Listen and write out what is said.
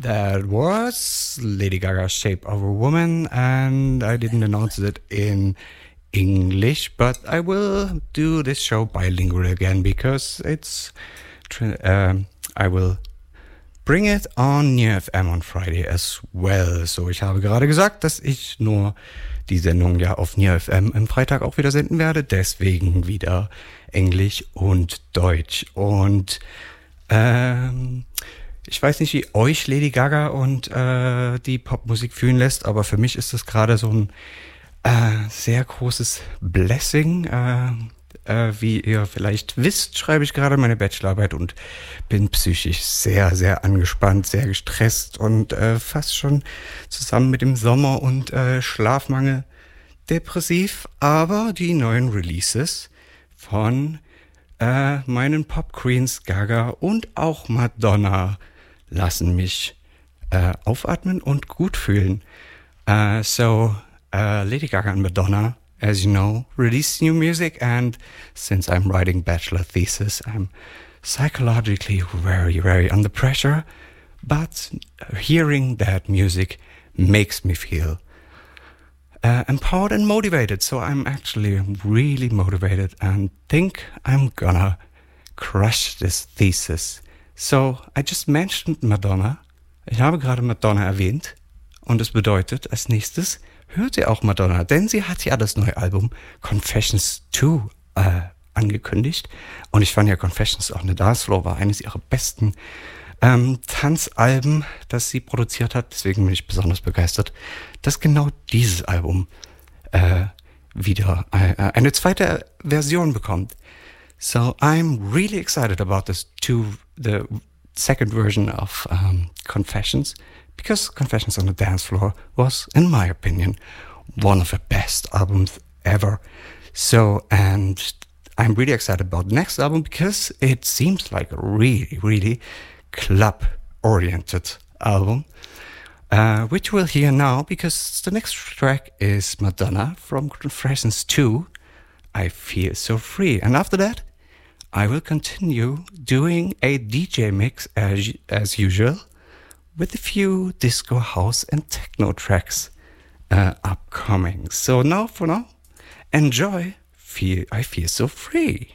That was Lady Gaga's Shape of a Woman, and I didn't announce it in English, but I will do this show bilingual again because I will bring it on Near FM on Friday as well. So, ich habe gerade gesagt, dass ich nur die Sendung ja auf Near FM am Freitag auch wieder senden werde, deswegen wieder Englisch und Deutsch. Und ich weiß nicht, wie euch Lady Gaga und die Popmusik fühlen lässt, aber für mich ist das gerade so ein sehr großes Blessing. Wie ihr vielleicht wisst, schreibe ich gerade meine Bachelorarbeit und bin psychisch sehr, sehr angespannt, sehr gestresst und fast schon zusammen mit dem Sommer und Schlafmangel depressiv. Aber die neuen Releases von meinen Pop-Queens Gaga und auch Madonna lassen mich aufatmen und gut fühlen. Lady Gaga and Madonna, as you know, released new music, and since I'm writing bachelor thesis, I'm psychologically very, very under pressure, but hearing that music makes me feel empowered and motivated, so I'm actually really motivated and think I'm gonna crush this thesis. So, I just mentioned Madonna. Ich habe gerade Madonna erwähnt und es bedeutet, als nächstes hört ihr auch Madonna, denn sie hat ja das neue Album Confessions 2 angekündigt und ich fand ja Confessions on the Dance Floor war eines ihrer besten Tanzalben, das sie produziert hat, deswegen bin ich besonders begeistert, dass genau dieses Album wieder eine zweite Version bekommt. So I'm really excited about the second version of Confessions, because Confessions on the Dance Floor was, in my opinion, one of the best albums ever. So, and I'm really excited about the next album because it seems like a really, really club-oriented album, which we'll hear now because the next track is Madonna from Confessions 2, I Feel So Free. And after that, I will continue doing a DJ mix as usual, with a few disco, house and techno tracks upcoming. So now, for now, enjoy I Feel So Free.